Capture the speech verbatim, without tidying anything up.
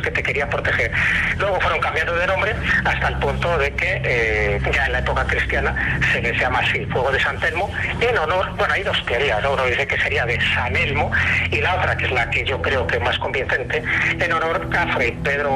que te quería proteger. Luego fueron cambiando de nombre hasta el punto de que eh, ya en la época cristiana se les llama así, Fuego de San Telmo, en honor, bueno, hay dos teorías, ¿no? Uno dice que sería de San Elmo y la otra, que es la que yo creo que es más convincente, en honor a Fray Pedro